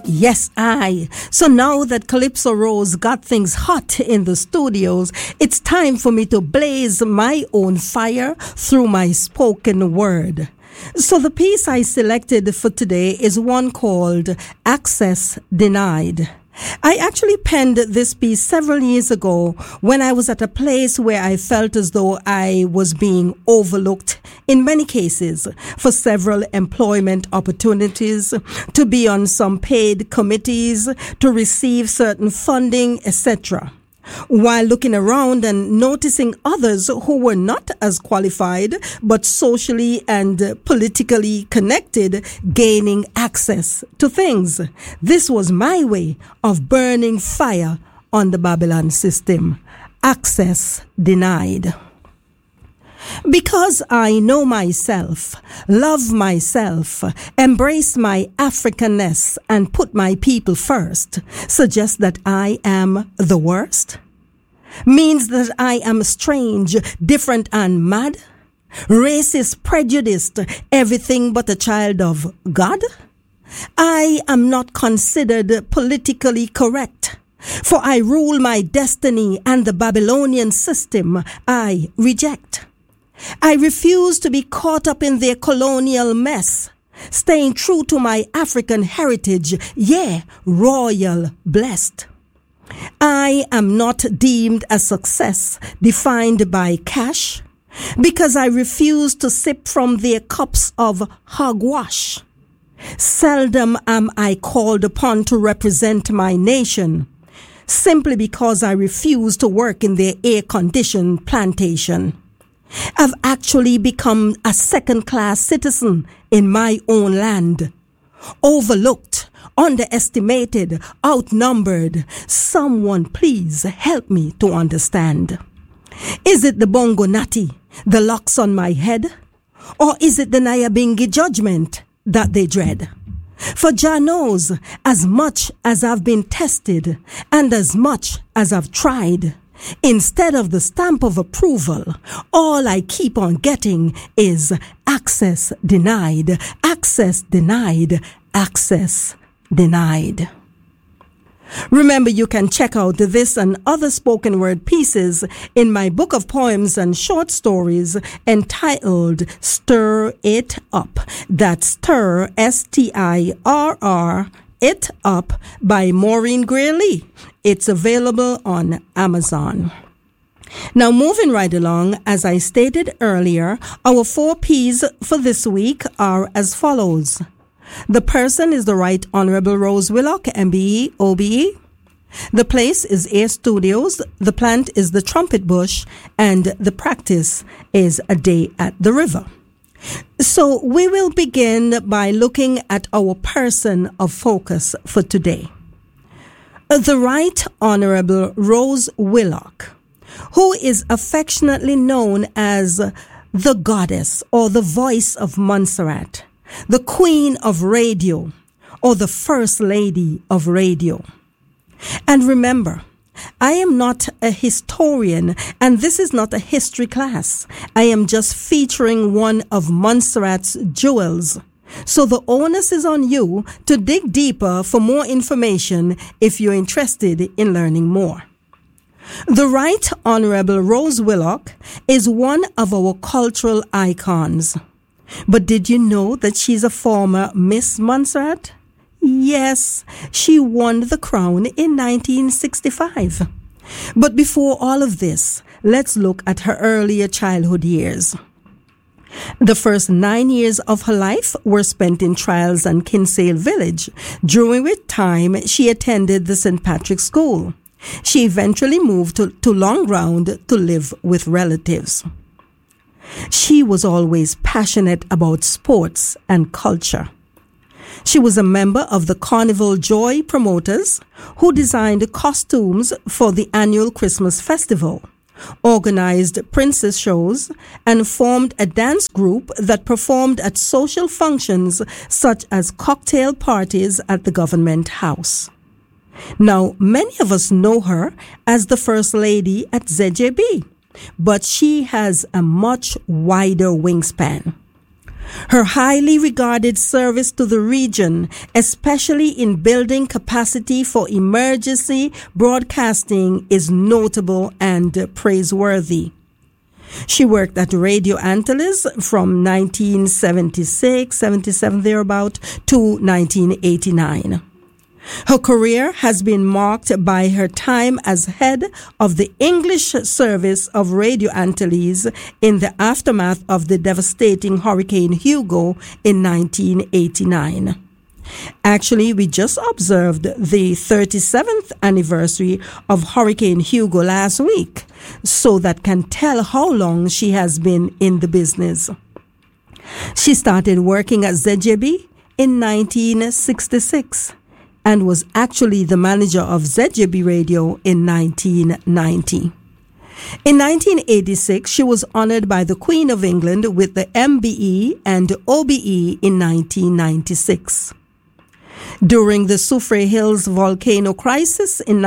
Yes, I. So now that Calypso Rose got things hot in the studios, it's time for me to blaze my own fire through my spoken word. So the piece I selected for today is one called Access Denied. I actually penned this piece several years ago when I was at a place where I felt as though I was being overlooked in many cases for several employment opportunities, to be on some paid committees, to receive certain funding, etc. While looking around and noticing others who were not as qualified but socially and politically connected gaining access to things. This was my way of burning fire on the Babylon system. Access denied. Because I know myself, love myself, embrace my Africanness, and put my people first, suggests that I am the worst? Means that I am strange, different, and mad? Racist, prejudiced, everything but a child of God? I am not considered politically correct, for I rule my destiny, and the Babylonian system I reject. I refuse to be caught up in their colonial mess, staying true to my African heritage, royal blessed. I am not deemed a success defined by cash, because I refuse to sip from their cups of hogwash. Seldom am I called upon to represent my nation, simply because I refuse to work in their air-conditioned plantation. I've actually become a second-class citizen in my own land. Overlooked, underestimated, outnumbered. Someone please help me to understand. Is it the Bongo Natty, the locks on my head? Or is it the Nyabingi judgment that they dread? For Jah knows, as much as I've been tested and as much as I've tried, instead of the stamp of approval, all I keep on getting is access denied, access denied, access denied. Remember, you can check out this and other spoken word pieces in my book of poems and short stories entitled Stir It Up. That's Stir, S-T-I-R-R, It Up by Maureen Gray-Lee. It's available on Amazon. Now, moving right along, as I stated earlier, our 4 P's for this week are as follows. The person is the Right Honorable Rose Willock, MBE, OBE. The place is Air Studios. The plant is the Trumpet Bush. And the practice is A Day at the River. So we will begin by looking at our person of focus for today. The Right Honorable Rose Willock, who is affectionately known as the Goddess or the Voice of Montserrat, the Queen of Radio, or the First Lady of Radio. And remember, I am not a historian, and this is not a history class. I am just featuring one of Montserrat's jewels. So the onus is on you to dig deeper for more information if you're interested in learning more. The Right Honorable Rose Willock is one of our cultural icons. But did you know that she's a former Miss Montserrat? Yes, she won the crown in 1965. But before all of this, let's look at her earlier childhood years. The first 9 years of her life were spent in Trials and Kinsale Village, during which time she attended the St. Patrick's School. She eventually moved to Long Ground to live with relatives. She was always passionate about sports and culture. She was a member of the Carnival Joy promoters who designed costumes for the annual Christmas festival, organized princess shows, and formed a dance group that performed at social functions such as cocktail parties at the government house. Now, many of us know her as the First Lady at ZJB, but she has a much wider wingspan. Her highly regarded service to the region, especially in building capacity for emergency broadcasting, is notable and praiseworthy. She worked at Radio Antilles from 1976-77 thereabout to 1989. Her career has been marked by her time as head of the English service of Radio Antilles in the aftermath of the devastating Hurricane Hugo in 1989. Actually, we just observed the 37th anniversary of Hurricane Hugo last week, so that can tell how long she has been in the business. She started working at ZJB in 1966 and was actually the manager of ZJB Radio in 1990. In 1986, she was honored by the Queen of England with the MBE and OBE in 1996. During the Soufriere Hills volcano crisis in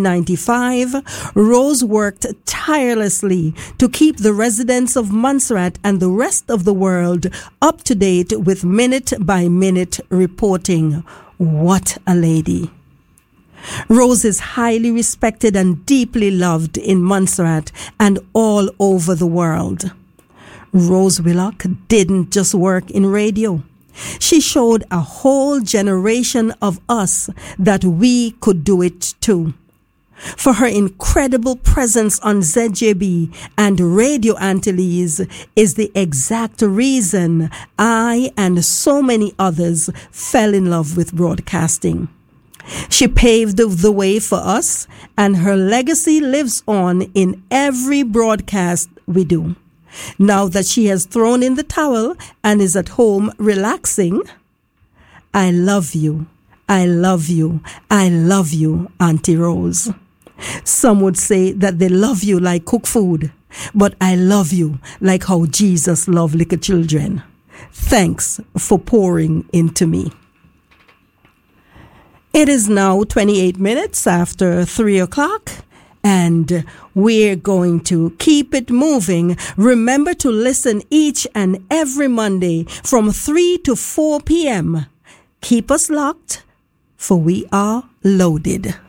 1995, Rose worked tirelessly to keep the residents of Montserrat and the rest of the world up to date with minute-by-minute reporting. What a lady. Rose is highly respected and deeply loved in Montserrat and all over the world. Rose Willock didn't just work in radio. She showed a whole generation of us that we could do it too. For her incredible presence on ZJB and Radio Antilles is the exact reason I and so many others fell in love with broadcasting. She paved the way for us, and her legacy lives on in every broadcast we do. Now that she has thrown in the towel and is at home relaxing, I love you, I love you, I love you, Auntie Rose. Some would say that they love you like cooked food, but I love you like how Jesus loved little children. Thanks for pouring into me. It is now 28 minutes after 3 o'clock, and we're going to keep it moving. Remember to listen each and every Monday from 3 to 4 p.m. Keep us locked, for we are loaded.